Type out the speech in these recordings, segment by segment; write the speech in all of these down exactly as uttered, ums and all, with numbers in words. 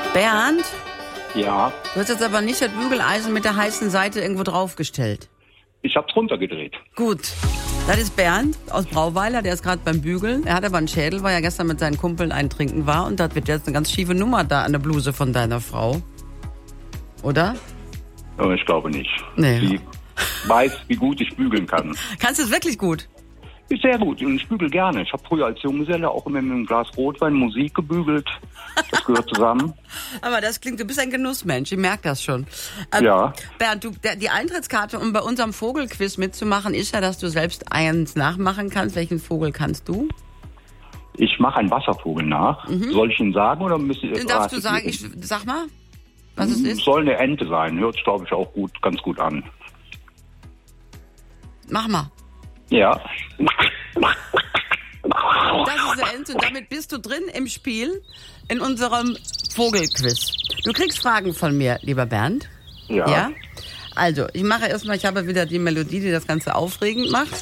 Bernd? Ja. Du hast jetzt aber nicht das Bügeleisen mit der heißen Seite irgendwo draufgestellt. Ich hab's runtergedreht. Gut. Das ist Bernd aus Brauweiler, der ist gerade beim Bügeln. Er hat aber einen Schädel, weil er gestern mit seinen Kumpeln eintrinken war. Und das wird jetzt eine ganz schiefe Nummer da an der Bluse von deiner Frau. Oder? Aber ich glaube nicht. Nee. Sie weiß, wie gut ich bügeln kann. Kannst du es wirklich gut? Ist sehr gut und ich bügel gerne. Ich habe früher als Junggeselle auch immer mit einem Glas Rotwein Musik gebügelt. Das gehört zusammen. Aber das klingt, du bist ein Genussmensch, ich merke das schon. Ähm, Ja. Bernd, du, der, die Eintrittskarte, um bei unserem Vogelquiz mitzumachen, ist ja, dass du selbst eins nachmachen kannst. Welchen Vogel kannst du? Ich mache einen Wasservogel nach. Mhm. Soll ich ihn sagen oder müsst ihr... Den darfst du sagen, ich sag mal, was es ist. Soll eine Ente sein. Hört sich, glaube ich, auch gut, ganz gut an. Mach mal. Ja. Das ist eine Ente und damit bist du drin im Spiel in unserem Vogelquiz. Du kriegst Fragen von mir, lieber Bernd. Ja. Ja? Also, ich mache erstmal, ich habe wieder die Melodie, die das Ganze aufregend macht.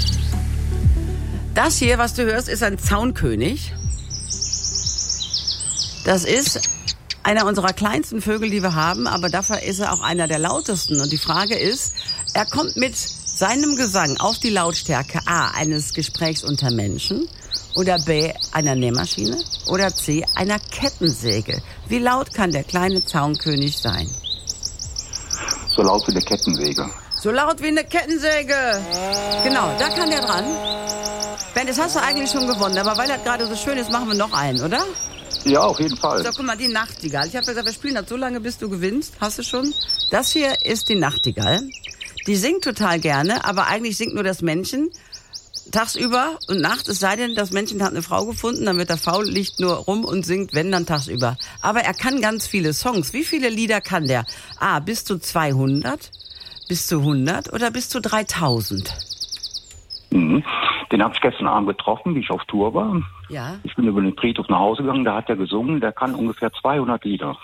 Das hier, was du hörst, ist ein Zaunkönig. Das ist einer unserer kleinsten Vögel, die wir haben, aber dafür ist er auch einer der lautesten. Und die Frage ist, er kommt mit seinem Gesang auf die Lautstärke A eines Gesprächs unter Menschen oder B einer Nähmaschine oder C einer Kettensäge. Wie laut kann der kleine Zaunkönig sein? So laut wie eine Kettensäge. So laut wie eine Kettensäge. Genau, da kann der dran. Ben, das hast du eigentlich schon gewonnen, aber weil das gerade so schön ist, machen wir noch einen, oder? Ja, auf jeden Fall. So, guck mal, die Nachtigall. Ich habe gesagt, wir spielen das so lange, bis du gewinnst. Hast du schon? Das hier ist die Nachtigall. Die singt total gerne, aber eigentlich singt nur das Männchen tagsüber und nachts, es sei denn, das Männchen hat eine Frau gefunden, dann wird er faul, liegt nur rum und singt, wenn, dann tagsüber. Aber er kann ganz viele Songs. Wie viele Lieder kann der? A, bis zu zweihundert, bis zu hundert oder bis zu dreitausend? Mhm. Den habe ich gestern Abend getroffen, wie ich auf Tour war. Ja. Ich bin über den Friedhof nach Hause gegangen, da hat er gesungen, der kann ungefähr zweihundert Lieder.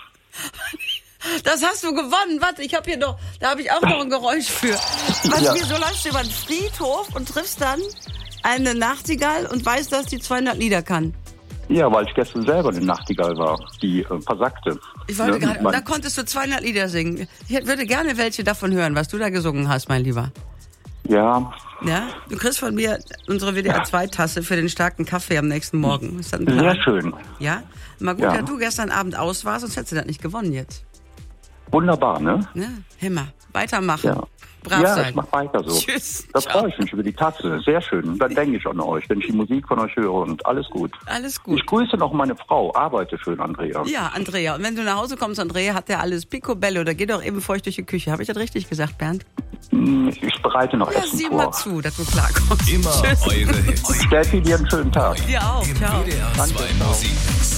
Das hast du gewonnen. Warte, ich habe hier noch, da habe ich auch noch ein Geräusch für. Was, Ja. Wieso läufst du über den Friedhof und triffst dann eine Nachtigall und weißt, dass die zweihundert Lieder kann? Ja, weil ich gestern selber eine Nachtigall war, die äh, versackte. Ich wollte Ne, gerade, und man- da konntest du zweihundert Lieder singen. Ich würde gerne welche davon hören, was du da gesungen hast, mein Lieber. Ja, Ja? Du kriegst von mir unsere W D R zwei Tasse für den starken Kaffee am nächsten Morgen. Ist das ein Plan? sehr schön. Ja? Mal gut, Ja. dass du gestern Abend aus warst, sonst hättest du das nicht gewonnen jetzt. Wunderbar, ne? Ne? Himmer. Weitermachen. Ja. Brav ja, sein. ich mach weiter so. Tschüss. Da Ciao. freue ich mich über die Tasse. Sehr schön. Und dann denke ich an euch, wenn ich die Musik von euch höre und alles gut. Alles gut. Ich grüße noch meine Frau. Arbeite schön, Andrea. Ja, Andrea. Und wenn du nach Hause kommst, Andrea, hat der alles picobello. Da geht doch eben feucht durch die Küche. Habe ich das richtig gesagt, Bernd? Ich bereite noch Ja, Essen sieh vor. mal zu, dass du klarkommst. Immer Tschüss. eure Hits. Steffi, dir einen schönen Tag. Dir auch. Im Ciao. W D R Danke, zwei ciao. Musikmix.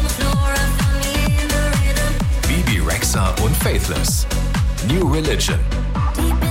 Bibi Rexha und Faithless. New Religion.